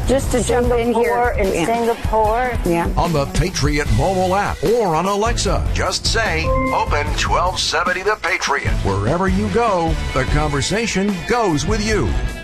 Just to jump in here. In Singapore. Yeah. On the Patriot mobile app or on Alexa. Just say, open 1270 The Patriot. Wherever you go, the conversation goes with you.